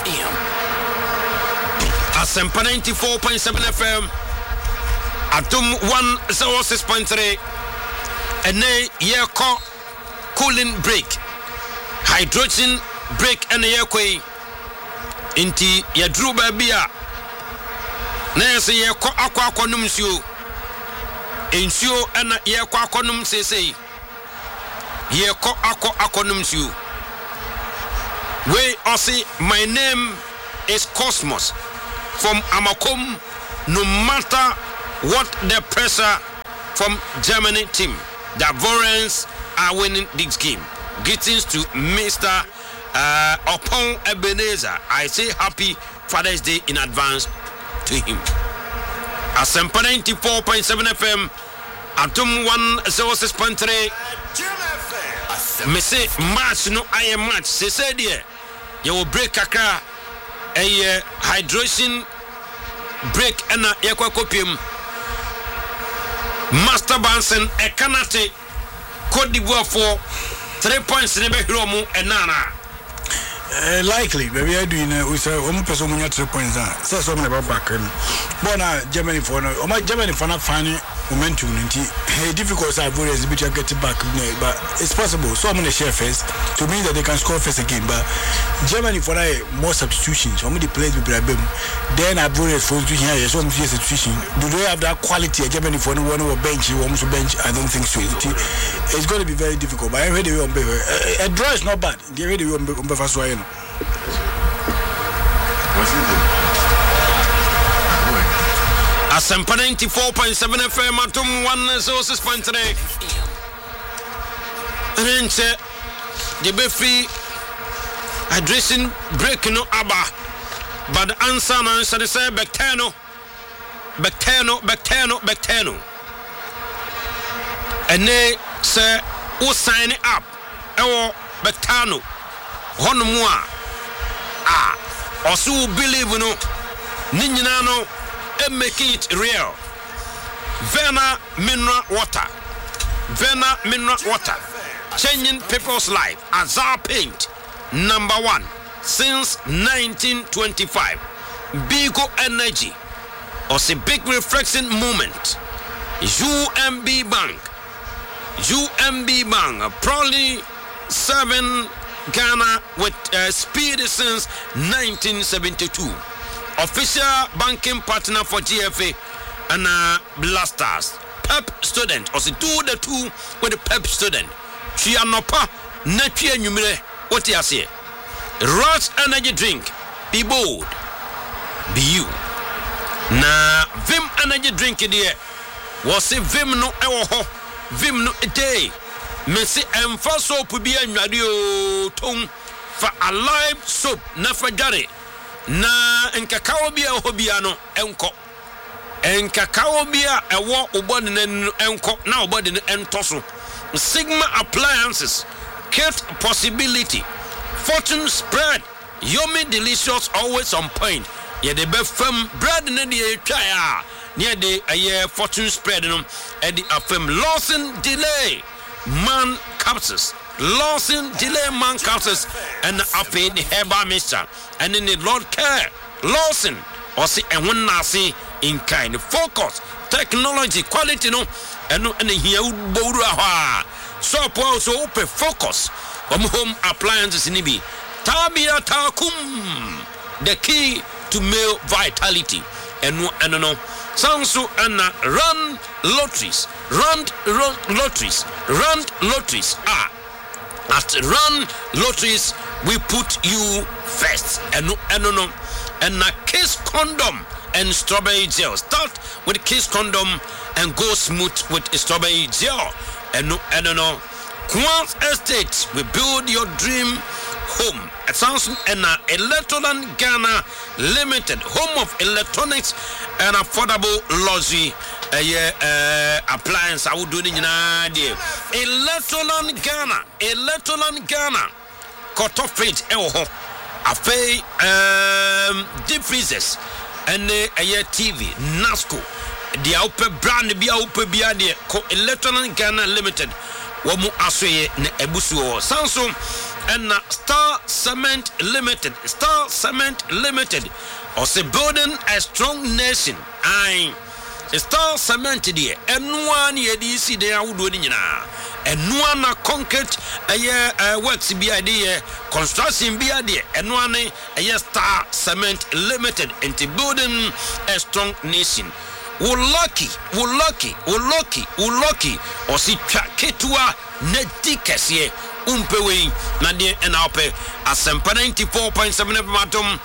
FM. Asempa 94.7 FM. Atom 106.3. And then year call cooling break. Hydrogen break and year quay. Inti ya drew babia. Nese ye ko akwa num nsuo. Nsuo ana ye ko akonum sesei. Ye ko akonum nsuo. We osi my name is Cosmos from Amakom. No matter what the pressure from Germany team, the Ivorians are winning this game. Greetings to Mr. Opon Ebenezer. I say happy Father's Day in advance to him. Asempa 94.7 FM, Atom 106.3. Me say match no I am match. Se say there, you will break kakra a hydration break and a copium. Master Bansen a Kanate Cote d'Ivoire for 3 points in the Romu and Nana. Likely, but we are doing we say one person 3 points. So so many back. Bona Germany for no, my Germany for not finding momentum. Difficult side for us to get it back, but it's possible. So many share first to mean that they can score first again. But Germany for more substitutions. How many players will be then I brought it for to here. So many substitution. Do they have that quality? Germany for one over bench, almost bench. I don't think so. It's going to be very difficult. But I heard a draw is not bad. They already on first way. Asempa 94.7 FM Atom 106.3. And then the Befi addressing break no Abba. But the answer now is to say Bectano. And they say who sign it up? Ewo Bectano. Honumwa. Also believe no Ninjano and make it real. Vena mineral water. Changing people's life. Azar Paint. Number 1 since 1925. Bigo Energy. Also big reflection movement. UMB Bank. Probably 7 Ghana with speed since 1972. Official banking partner for GFA and Blasters. PEP student, or do the two with the PEP student. Chianopa, Natia Numere, what you say? Rush energy drink, be bold, be you. Na Vim energy drink dear. Was a Vim no ewo, Vim no a day. Messi emfa soap bi anwade ton for alive soap na fagare na enkakao bia hobia no enko enkakao bia ewo obode na enko na obode no entoso Sigma appliances Kate possibility fortune spread yummy delicious always on point ye de be fam bread na de twa ya near the fortune spread no e di afam Lawson delay man capsules, Lawson delay man capsules, and after the herbal mixture, and in the Lord care, Lawson, or see and one nasi in kind focus, technology, quality, no, and here Bodua. So, also open focus on home appliances in Ibi. Tabia Takum, the key to male vitality, and no. Sansu and run lotteries. At Run Lotteries, we put you first. And Kiss condom and strawberry gel. Start with Kiss condom and go smooth with strawberry gel. And Quant Estate, we build your dream home. At Samsung and Electroland Ghana Limited, home of electronics and affordable luxury appliance. I would do it in idea. Electroland Ghana, cut off it. A deep freezers and a TV, NASCO. The upper brand be open beyond Electroland Ghana Limited. Wamu aswe ne ebusu Samsung and Star Cement Limited also building a strong nation. Star Cement dear and one year DC they are doing and one concrete works be idea construction be idea and one Star Cement Limited into building a strong nation. We're lucky or see Ketua Nedikes umpewe na die enape asempa 94.7 matom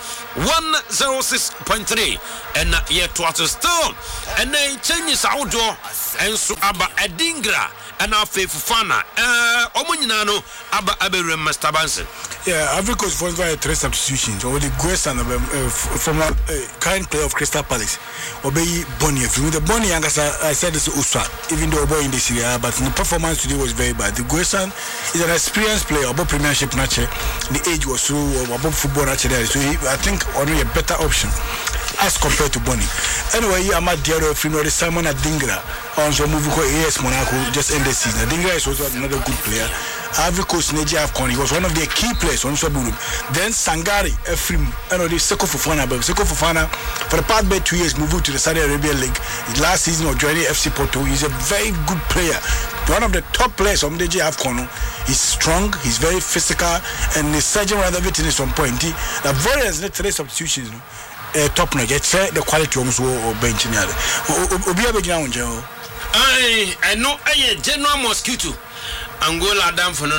106.3 and yet what still and they changes outdoor and so aba adingra and our Fofana omunyina no aba aberem Master Bansen. Yeah, Ivory Coast for three substitutions. Or the Guessan from a current player of Crystal Palace. Obey Bonnie. From the Bonnie, I said this Uswa, even though boy in the Syria, but the performance today was very bad. The Guessan is an experienced player about Premiership nature. The age was so about football nature. So I think only a better option as compared to Bonnie. Anyway, I'm at the Frino, the Simon Adingra. Also, moving for AS Monaco just end the season. Adingra is also another good player. Ivory Coast Neji Afcon, he was one of their key players on Saburu. Then Sangari, Efrim, and the Seko Fofana. But Seko Fofana, for the past 2 years, moved to the Saudi Arabia League. Last season of joining FC Porto, he's a very good player. One of the top players on Neji Afcon. He's strong, he's very physical, and the surgeon rather everything is on point. The various three substitutions. Top notch. The quality of or bench in the I know a general mosquito. Angola down for no.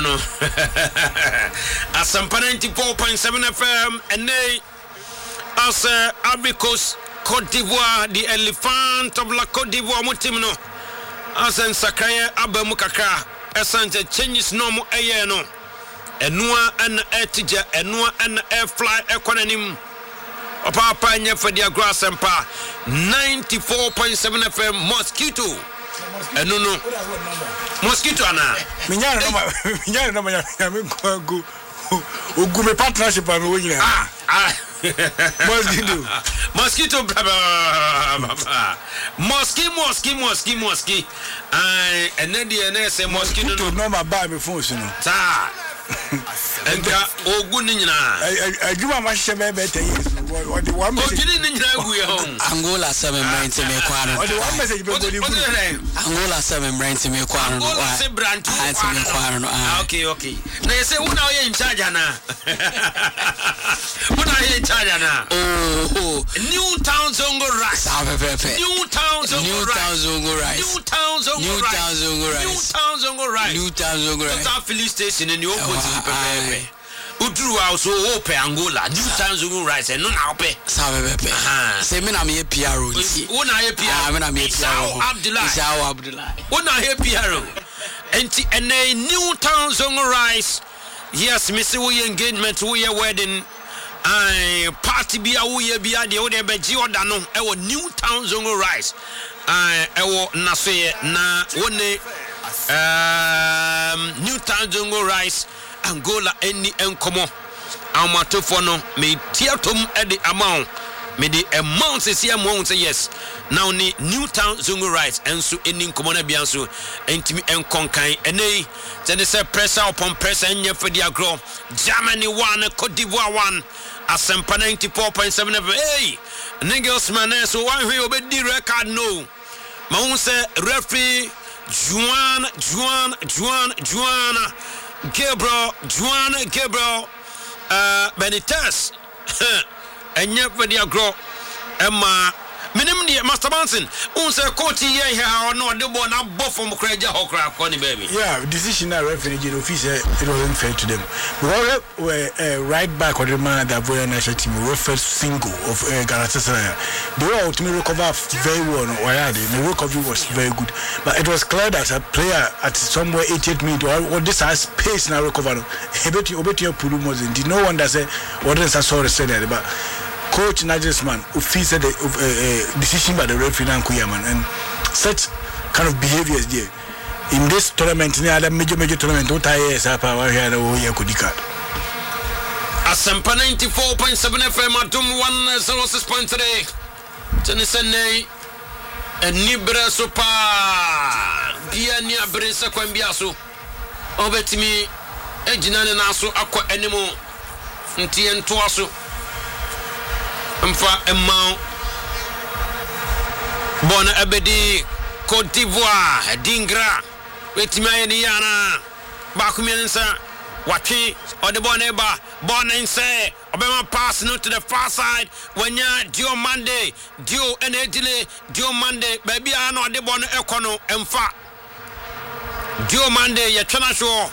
As some 94.7 FM and they as Ivory Coast, Cote d'Ivoire, the elephant of La Cote d'Ivoire, Mutimno. As in Sakaya Abamukaka, as and changes normal no. And Noah and Etija, and Noah and air fly economy. Papa for their grass and pa 94.7 FM mosquito. No mosquito ana. Minyana no go ugume partnership and we mosquito mosquito and then the NS mosquito no my buy me phone you know. And Angola 7 brains to me quarter. Angola 7 brains to me quarter. Okay. They say, who now in charge now? Who now in charge now? Oh, Newtown Zongo rice. Newtown Zongo rice. That filling station in your Udru also open Angola. Newtown Zongo rice and no now pay. Say me na me PRO. Who now here PRO? Abdullah. Who now here PRO? And a Newtown Zongo rice. Yes, Mr. We engagement, we are wedding. Party be a we be a the other be Giordano. Our Newtown Zongo rice. Our Nase na one Newtown Zongo rice. Angola any enkomo. Amatofono me tiatum at the amount. Me the amount is here amount yes. Now ni Newtown Zongo rice and so any common bianso and to me and conkai and they then they say pressure upon pressure and for the agro. Germany 1, Cote d'Ivoire 1, Asempa 94.7 FM. Hey, niggas man, so one who obey the record no. Maun say referee Juan Gabriel Benitez and yet for the agro Emma Minimum Master Manson, unse coach here or no the one up both from Kraja Hokra, Connie baby. Yeah, decision that referee officer it wasn't fair to them. We were right back on the man that Voya national team were first single of Galatasaray. They were ultimately recover very well on Oyade. The recovery was very good. But it was clear that a player at somewhere 88 minutes or this has pace now recover. Obetio Pulumos did no one that said what is I saw said that but Coach Nagelsmann official decision by the referee and Kuyaman and such kind of behaviors there in this tournament. Any other major tournament? What I is up our here Kudika. Asempa 94.7 FM Adum 106.3. Tenisene and Nibra Sopa Biania Bresa Kwambiaso. Obetimi ejina ne na so akɔ animo nti entoa so mfa emma bona abedi Côte d'Ivoire Dingra wetimaya ni yana ba kumiensa watwe or the boneba bonense obema pass no to the far side wenya Diomande Dio enedile Diomande baby ano de bon ekono emfa Diomande ye twena so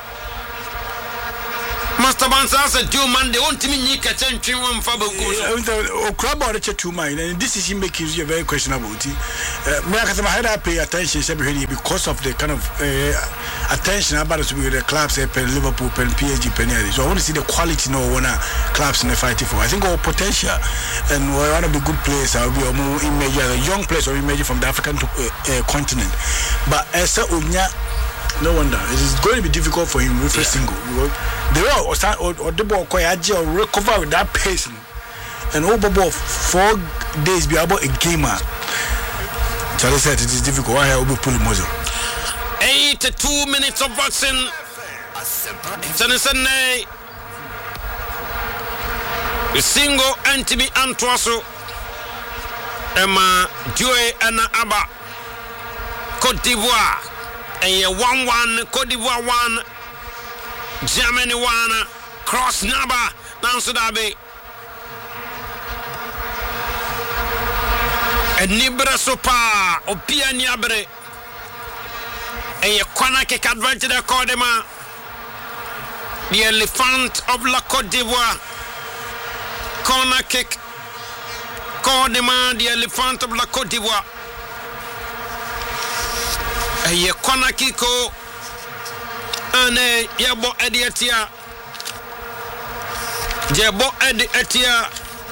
Master Bansa said Diomande won't me nyika tentwe emfa ba go o crab or the 2 mile and this is making you very questionable me I had pay attention because of the kind of attention about to be the clubs Liverpool pen PSG Penelli. So I want to see the quality no one clubs in the fighting for. I think our potential and one of the good players will be more image as a young players or image from the African continent. But as no wonder it is going to be difficult for him with a single. They or the ball or recover with that pace and over 4 days be about a gamer. Charlie said it is difficult. Why will be pulling muzzle? 82 minutes of boxing. Senesene. Single Antimi Antwaso. Emma Joe Anna Abba. Côte d'Ivoire. And 1-1. Côte d'Ivoire 1. Germany 1. Cross Naba. Nansudabe. And Nibra Sopa. Opia Niabre. And a corner kick advantage of Cordema. The elephant of La Côte d'Ivoire. Corner kick. Cordema, the elephant of La Côte d'Ivoire. And a corner kick. And a Yabo Edietia. Jabo Edietia.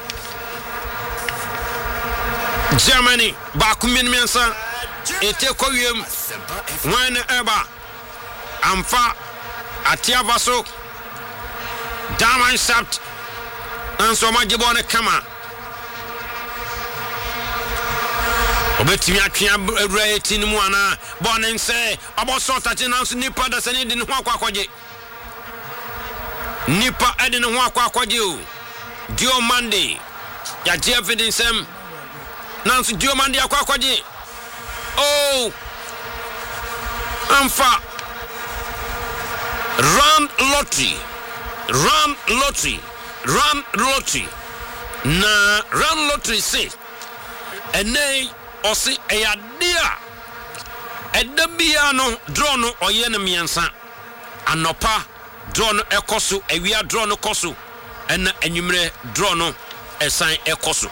Germany. Bakumin Mensa. Ete Koyum. When ever Amfa Atia Vaso Daman Sapt and so much Jibone Kama Obetimia Rating Mwana Bonin say about sort of announce Nipa that's an Indian Wakwaji Nipa Edin Wakwaji Diomande Yajeff Sem Nancy Diomande Aquaji. Oh Amfa Run lottery na run lottery say ene osi eyadia edabia no draw no oye na miensa anopa draw no ekoso awia draw no koso ena anwumre draw no esan ekoso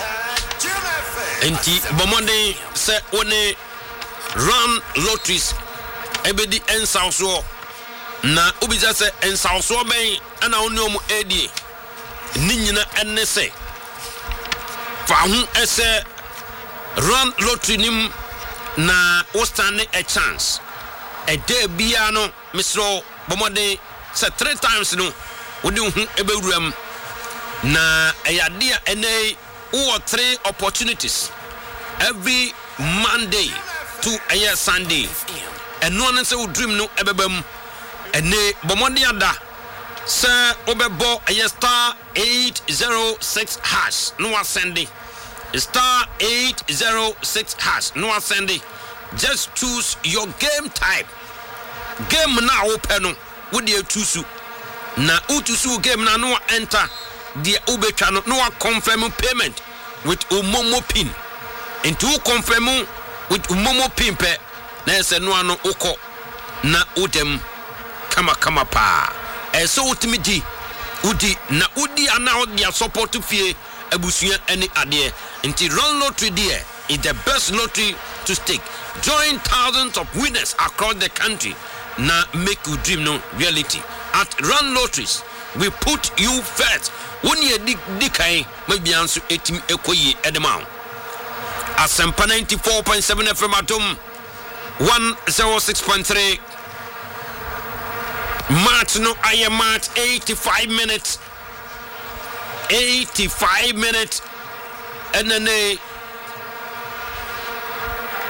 enti bomonde se one run lotteries ebedi ensauso na obiza se ensauso ben ana onum edi ninyina enne se fa hu ese run lottery nim na o stand a chance e de bia no misro bomode se 3 times no wodi hu ebewuram na eyade a ene wo 3 opportunities every Monday to a Sunday and no one say we dream no ebebam ene bomode ada se obebo a star 806 hash no ascend star 806 hash no ascend just choose your game type game na open no wo de choose na utusu game na no enter the ubetwa no confirm payment with umomo pin into confirm with umomo pin pe na se no ano ukọ na udem kama pa so ultimate udi na udi ana odi support fie abusua any ade nti run lottery there is the best lottery to stake. Join thousands of winners across the country na make your dream no reality. At Run Lotteries we put you first. When you dikai maybe answer etim ekoyi edema Asempa 94.7 FM atom 106.3 match no I match 85 minutes and then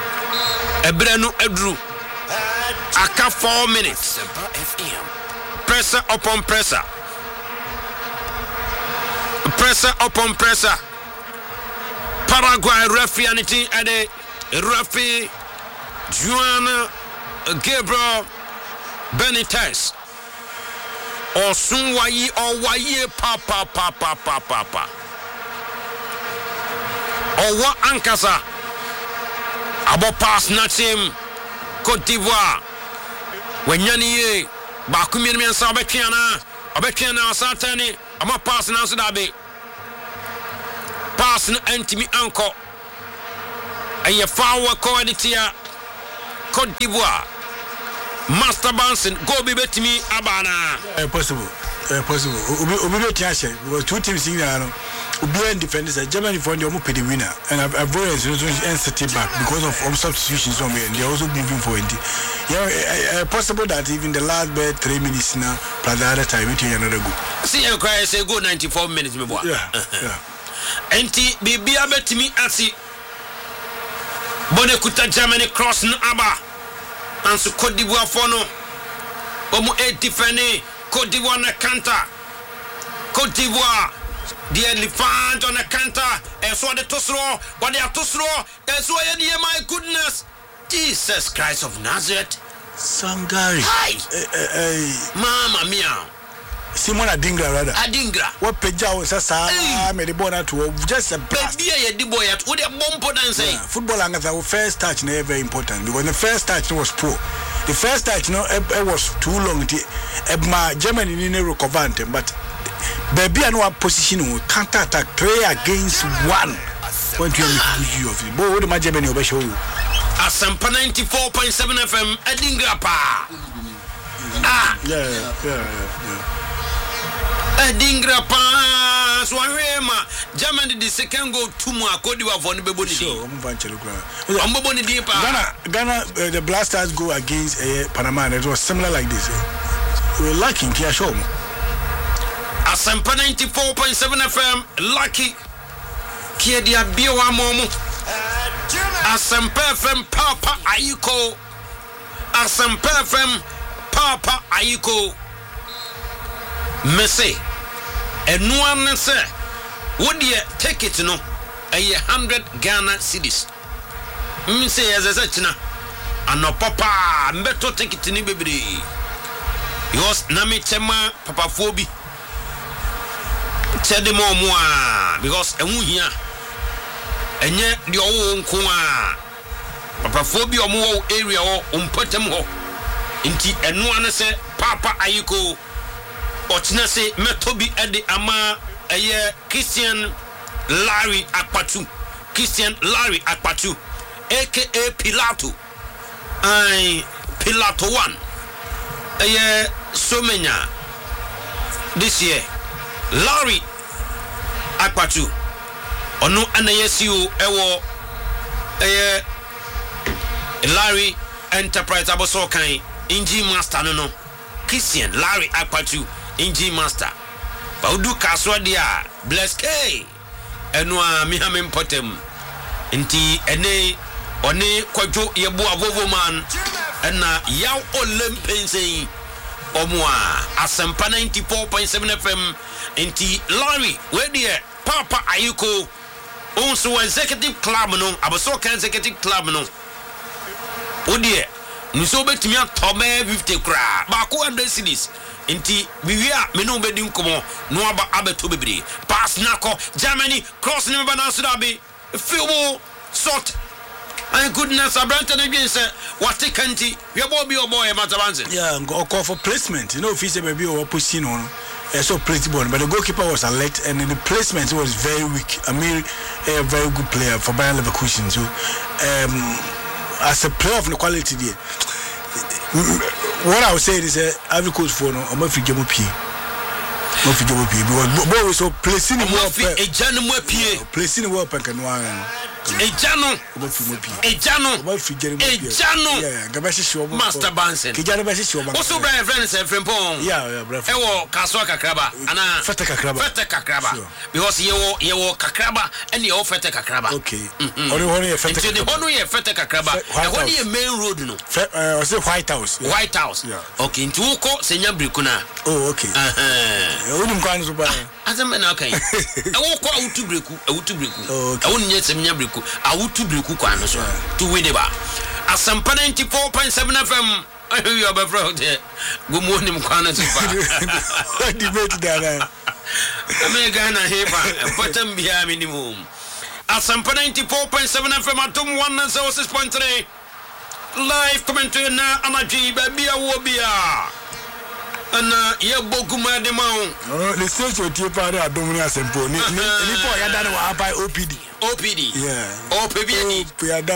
Ebrenu Edru aka 4 minutes pressure upon pressure. Pressure upon pressure. Paraguay referee anything at the referee Juan Gabriel Benitez. Osunwayi Owaye pa. Owa Ankasa. Abo pass natim Côte d'Ivoire. Wenyani Bakumi Miensa Obetwiana Satani. Ama pass na so dabe. Pass no antimi anko. Eye fawa ko editia Côte d'Ivoire. Master Banson go be betimi abana. Possible. Obi betia she because two teams in there. Obi and defenders Germany for the omo the winner and avoidance and set back because of substitutions on and they're also moving forward. Yeah, possible that even the last 3 minutes now plus the other time it another goal. See you cry say go 94 minutes me boy. Yeah. Enti bibia betimi asi Bonekuta Germany cross no aba and so Côte d'Ivoire for no omo defending Côte d'Ivoire na counter Côte d'Ivoire the elephant on the counter and so the tosro what they are tosro and so my goodness Jesus Christ of Nazareth Sangari Mama mia Simon Adingra rather. Adingra. What Peja was a made the border to just a blast. The boy at what a bomb and say. Football and the first touch never very important because the first touch was poor. The first touch it was too long. Germany in a recovant, but baby and one position counter attack 3 against 1. What you of it? But what my Germany over show you? Asampa 94.7 FM Adingra pa. Yeah. Adingra pa Swahema Germany the second goal 2 more Côte d'Ivoire for Beboni. Ghana the Blasters go against Panama and it was similar like this. We were lacking Kia show. Asampa 94.7 FM lucky Kia dia biwa momo. Asampa FM Papa Ayiko. Asampa FM Papa Ayiko. Mese Enuan say would ye take it no a 100 Ghana cedis. Say as a china and no papa mbeto take it ni baby. Yos nami chema papa phobi. Tell them more because emu here enye the owo nkoa papa phobi omo area o umpotem ho inti Enuan say Papa Ayiko Ochina say metobi edi ama Christian Larry Akpatu aka Pilato Pilato 1 Somenya this year Larry Akpatu ono anayesiu ewo Larry Enterprise aboso kan Inji Master no Christian Larry Akpatu Inji Master Baudu kaswa dia bless K enwa mihame mpotem nti ene one kwadwo yebo avovo man ena yaw olempensen omwa Asempa 94.7 FM nti Larry we there Papa Ayiko also executive club no aboso kan executive club no odie nso betimi atobe 50 kra ba ko 100 cedis Inti biwia me no bedi nkomo no aba abeto bebre pass nako Germany cross ni ba na so da be feel sort and goodness abranta na gwen say what kanti we boy oboy matabanze yeah go call for placement you know if he say baby or pushing on so principle but the goalkeeper was alert and the placement was very weak. I mean a very good player for Bayer Leverkusen so as a player of the quality there what I would say is every coach for no I'm fi gemo pie because boy so placing the world a janu pie placing the world can one Ejano. Master Bansen. Also, Brian friends and Frimpong. Yeah, Ewo Kaswa Kakraba. Ana Fete Kakraba. Because you Kakraba and you Fete Kakraba. Okay. Only a Fete. The only a Fete Kakraba. Only a main road. No. Was it White House? White House. Yeah. Okay. Into Oko, Senya Brikuna. Oh, okay. As a man, okay. I walk out to Briku. I wouldn't yet Senya Briku. I would to Briku to win it. As some 94.7 FM. I hear you about there. Good morning, Kwana. What debate that? American Heva, bottom behind minimum. At some 94.7 FM at 106.3. Live commentary na Amaji Babia Wobia. And ye Bokuma de Mount. The stage of Tipa Dominia Sempo. Nipo Yadana by OPD. OPD. Yeah. OPD.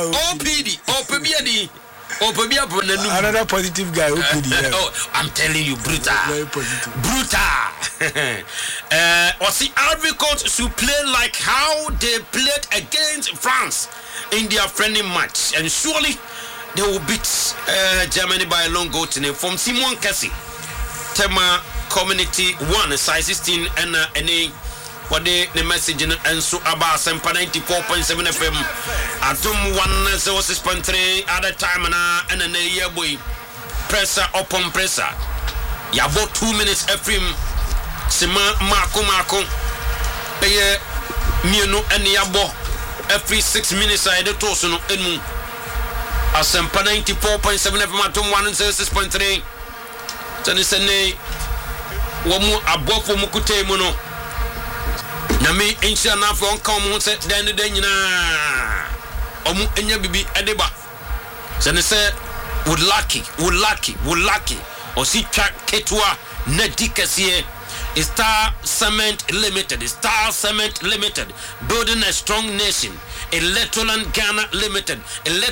Another positive guy, OPD. Yeah. Oh, I'm telling you, brutal. Very positive. Brutal. Or see, Ivory Coast should play like how they played against France in their friendly match. And surely they will beat Germany by a long goal today from Simon Kessie. Tema Community 1, size 16, and what the message and so about 94.7 FM. Atum 106.3 at the time and a year boy. Presser upon presser. You have 2 minutes FM. Sima Marco. Pay Miano and Yabo. Every 6 minutes I had a toast no emu. Asempa 94.7 FM Atum 106.3. Tanisane Wamu Abofo Mukute Mono. Nami insha na for come on set den na omu enya bibi edeba se ne se would lucky o si twa ketua na dikase Star Cement Limited building a strong nation. Electroland Ghana Limited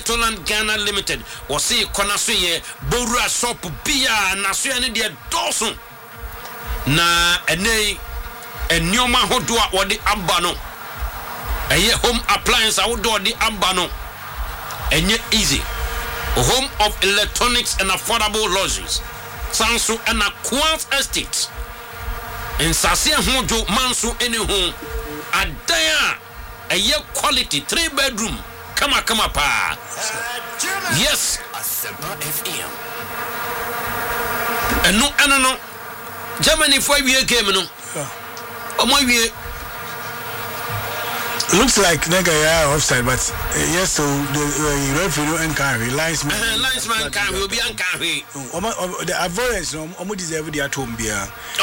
o si kona so ye bowura shop bia na so ne de dosun na enei Enyoma hodwa wadi ambano. Eye home appliance outdoor di ambano. Enye easy. Home of electronics and affordable luxuries. Sansu and a Quant Estate. In Sasia Hojo Mansu anyhow. Adaya. Eye quality 3-bedroom. Kama pa. Yes. FM. And no. Germany 5 year game no. Looks like nigga offside, but yes, so the referee and carry linesman will be uncarry. The avoidance deserve the atom beer.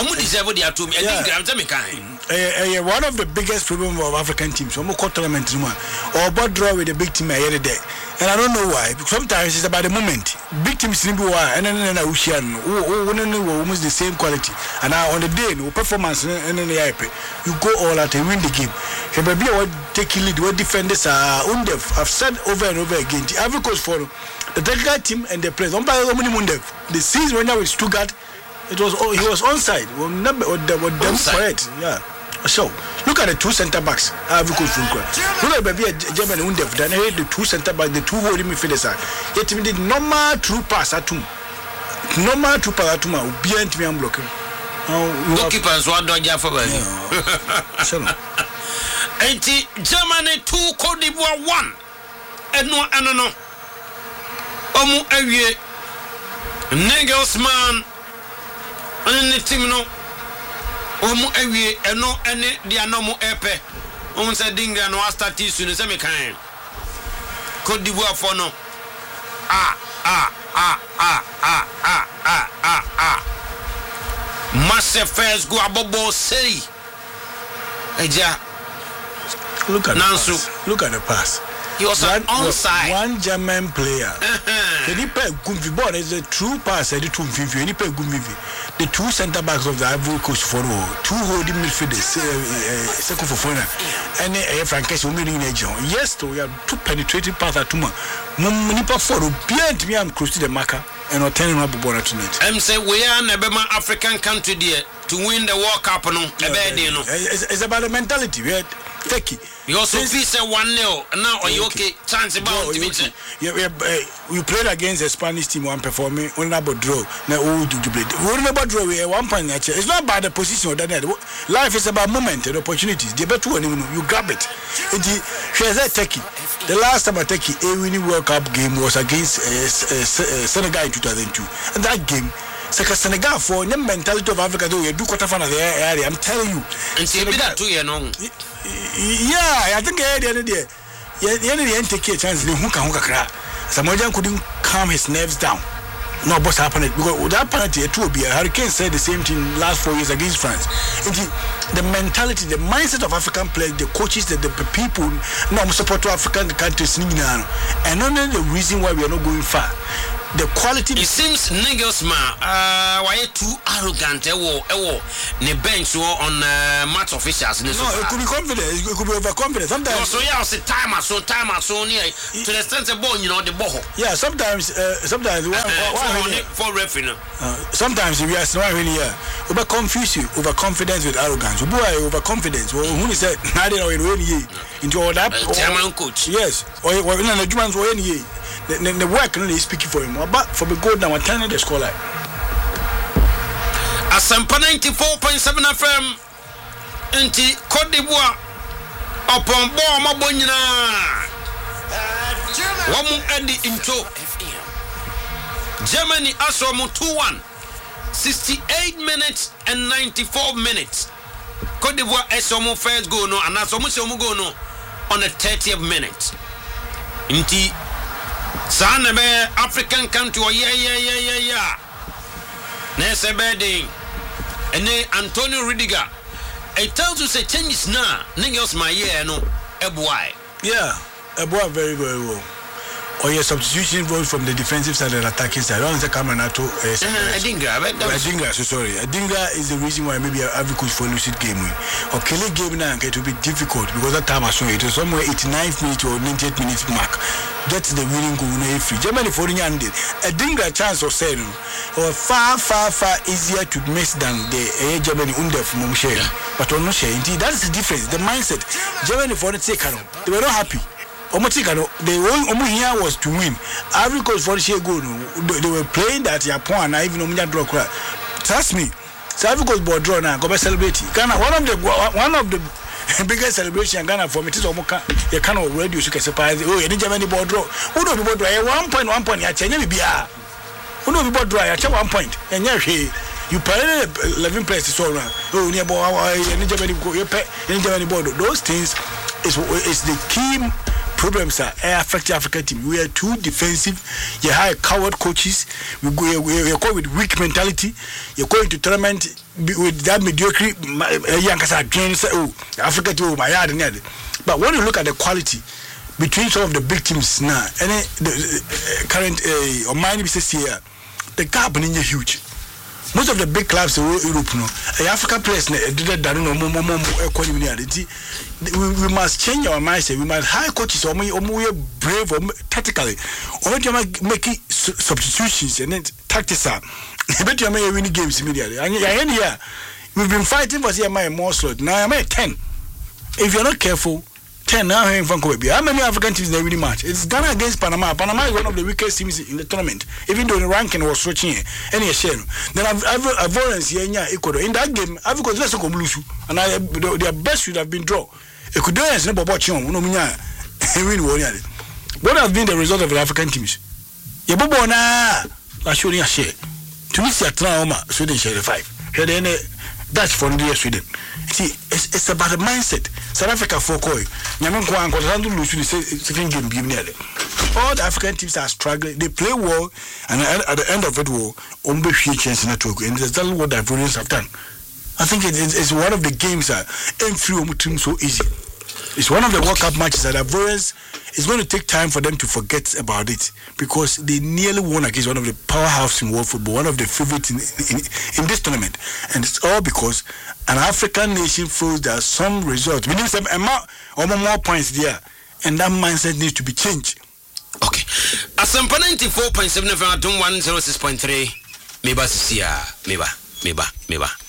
One of the biggest problems of African teams, tournament or bad draw with the big team every day. And I don't know why. Sometimes it's about the moment. Big teams seem to and then Ocean almost the same quality. And now on the day, no performance and then you go all out and win the game. Maybe what take lead, what defenders are Undef. I've said over and over again. The Ivory Coast for the technical team and the players. The season when I was Stuttgart, he was onside. Correct. Yeah. So look at the two centre backs. Look at baby Germany Undef. Then the two centre backs, the two holding midfielders. Yet we did normal true pass at two. Normal true pass at two. Behind me, I'm blocking. Goalkeepers one don't have for Anti Germany 2 Cote d'Ivoire 1. And no. Omu awie. Nagelsmann. And the team no. Omu awie eno ene dia no mo epe. On say dinga no start soon say me kan. Cote d'Ivoire for no. Massive first go abobo say. Eja. Look at the pass. He was onside. One German player. The ball is a true pass. The two centre backs of the Ivory Coast for two holding midfielders. Second for foreigner. And a Frankish woman in a John. Yes, we have two penetrating pass at Tuma. Nipa for behind me. I'm close to the marker and not turning up a border tonight. I'm saying we are Nebema African country, dear. to win the World Cup no. It's about the mentality. We had Turkey. You also feel 1-0 now or you okay chance about to meet. We played against a Spanish team one performing on about draw. Now we do play. We about draw we 1 point. It's not about the position or that. Life is about moment and opportunities. The better one you grab it. Turkey. The last time I Turkey a winning World Cup game was against Senegal in 2002. And that game Senegal for the mentality of Africa do quarter final the area. I'm telling you. And Senegal 2 years long. Yeah, I think the other day. Didn't take a chance. Samoa couldn't calm his nerves down. No, what's happening? Because that penalty, it will be. Hurricane said the same thing last 4 years against France. The mentality, the mindset of African players, the coaches, the people, no support to African countries, and only the reason why we are not going far. The quality. It seems Nagelsmann why too arrogant. Ne bench on match officials. No, it could be confident. It could be overconfident. Sometimes. So yeah, it's time out near to the extent the ball, the ball. Yeah, sometimes for referee. Sometimes we are not really here. Over confuse you, overconfidence with arrogance. Boy, overconfidence. Who said I didn't know into all that. Chairman coach. Yes. Or in the Germans or any. The work really is speaking for him. But for the goal now, I'm telling the score like. Asampa 94.7 FM. Enti Côte d'Ivoire. Upon ball, my bonina. Wamu Eddie into Germany Asomu 2-1. 68 minutes and 94 minutes. Côte d'Ivoire Asomu first goal no, and Asomu goal no on the 30th minute. Enti Sana be African country yeah. Nese bedding. Ene Antonio Rudiger. It tells you say changes now. Niggas my year no Ebuai. Yeah, Ebuai very well. Or your substitution role from the defensive side and attacking side. I don't say Kamanato. Adingra, so sorry. Adingra is the reason why maybe Ivory Coast for lucid game win. Or Kelly game now it will be difficult because that time I saw it was somewhere 89th minute or 98th minute mark. That's the winning goal free. Germany for the end. Adingra chance of saying or far easier to miss than the Germany under from Mumshare. But on no share. Indeed, that's the difference. The mindset. Germany for the take they were not happy. The only here was to win. Ivory Coast for the share goal. They were playing that Japan and even draw. Trust me. So Ivory Coast board draw now. Go by celebrating. Ghana one of the biggest celebration in Ghana for me is Omoka. You cannot radio you can surprise. Oh, you need Germany board draw. Who know board draw? 1 point. You change me BR. Who know board draw? You change 1 point. And you paraded 11 places all around. Oh, near board. You need Germany board. Those things is the key. Problems are affect the African team. We are too defensive. You hire coward coaches. We go with weak mentality. You're going to tournament with that mediocre young against Africa to my yard and yard. But when you look at the quality between some of the big teams now and the current or mine business here, the gap is huge. Most of the big clubs in Europe, African players, we must change our mindset. We must hire coaches or we are brave or tactically. Or make substitutions and then tactics. I bet you may win games immediately. And here, we've been fighting for CMI more slot. Now I'm at 10. If you're not careful, 10 now in Vancouver. How many African teams they really match? It's Ghana against Panama. Panama is one of the weakest teams in the tournament. Even though the ranking was switching here. Any share. Then Avoidance here in Ecuador. In that game, I've got less of Lusu. And their best should have been draw. Ecuador is never watching. What has been the result of the African teams? Yabona showing a share. Tunisia Trauma, Sweden share 5. Here they Dutch for the Sweden. See, it's about the mindset. South Africa for Koi. Second game all the African teams are struggling. They play well, and at the end of it, chance network, and that's what the Ivorians have done. I think it's one of the games that team so easy. It's one of the World Cup matches that Ivorians is going to take time for them to forget about it because they nearly won against one of the powerhouses in world football, one of the favorites in this tournament, and it's all because an African nation feels there are some results. We need some more points there, and that mindset needs to be changed. Okay, Asampa 94.7 FM, 106.3. Meba.